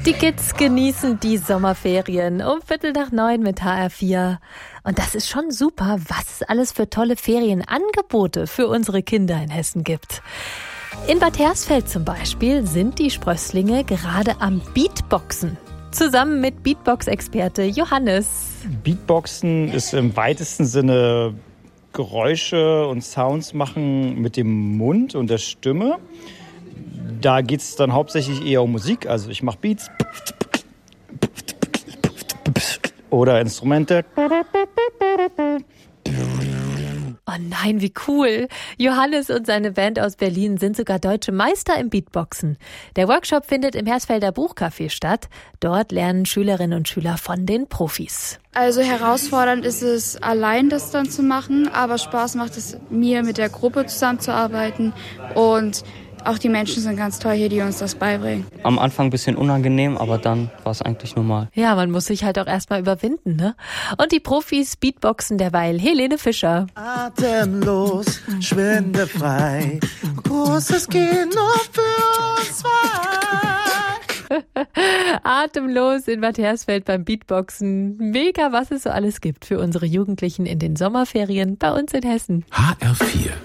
Die Kids genießen die Sommerferien um 8:15 mit HR4. Und das ist schon super, was es alles für tolle Ferienangebote für unsere Kinder in Hessen gibt. In Bad Hersfeld zum Beispiel sind die Sprösslinge gerade am Beatboxen. Zusammen mit Beatbox-Experte Johannes. Beatboxen ist im weitesten Sinne Geräusche und Sounds machen mit dem Mund und der Stimme. Da geht es dann hauptsächlich eher um Musik. Also ich mache Beats oder Instrumente. Oh nein, wie cool. Johannes und seine Band aus Berlin sind sogar deutsche Meister im Beatboxen. Der Workshop findet im Hersfelder Buchcafé statt. Dort lernen Schülerinnen und Schüler von den Profis. Also herausfordernd ist es, allein das dann zu machen, aber Spaß macht es mir, mit der Gruppe zusammenzuarbeiten, und auch die Menschen sind ganz toll hier, die uns das beibringen. Am Anfang ein bisschen unangenehm, aber dann war es eigentlich normal. Ja, man muss sich halt auch erstmal überwinden, ne? Und die Profis beatboxen derweil Helene Fischer. Atemlos, schwindefrei, großes Kino für uns zwei. Atemlos in Bad Hersfeld beim Beatboxen. Mega, was es so alles gibt für unsere Jugendlichen in den Sommerferien bei uns in Hessen. HR4